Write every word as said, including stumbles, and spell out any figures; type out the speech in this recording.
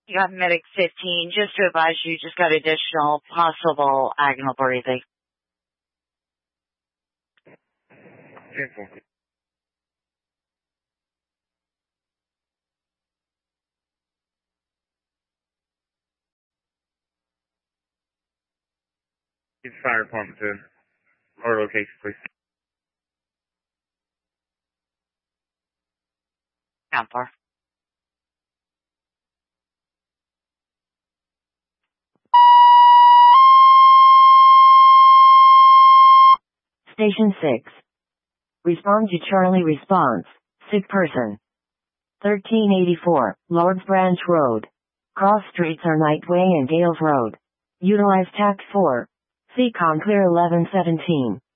You got Medic fifteen, just to advise you, just got additional possible agonal breathing. Careful. Get fire department to our location, please. How far? Station six. Respond to Charlie response. Sick person. thirteen eighty-four, Lords Branch Road. Cross streets are Nightway and Gales Road. Utilize tact four. C-Com clear eleven seventeen.